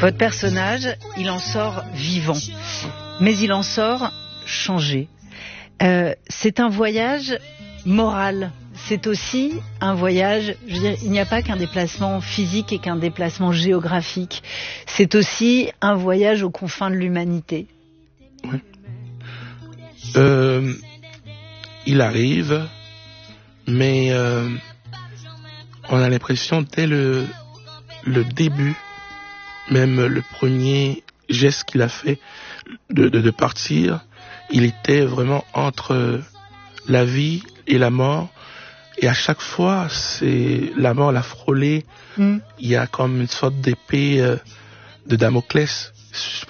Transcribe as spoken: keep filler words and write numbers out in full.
Votre personnage, il en sort vivant, mais il en sort changé. Euh, c'est un voyage moral. C'est aussi un voyage, je veux dire, il n'y a pas qu'un déplacement physique et qu'un déplacement géographique. C'est aussi un voyage aux confins de l'humanité. Oui. Euh, il arrive, mais euh, on a l'impression dès le, le début, même le premier geste qu'il a fait de, de, de partir, il était vraiment entre la vie et la mort. Et à chaque fois, c'est la mort l'a frôlé. Mm. Il y a comme une sorte d'épée euh, de Damoclès